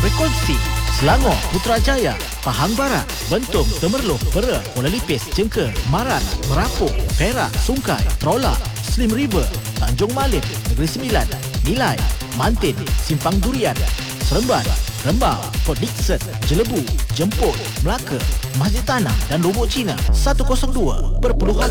Berkongsi Selangor, Putrajaya, Pahang Barat, Bentong, Temerloh, Pera, Kuala Lipis, Cengker, Maran, Merapuk, Perak, Sungai, Trola, Slim River, Tanjung Malim, Negeri Sembilan, Nilai, Mantin, Simpang Durian, Seremban, Rembau, Port Dickson, Jelebu, Jemput, Melaka, Masjid Tanah dan Lubuk Cina 102.5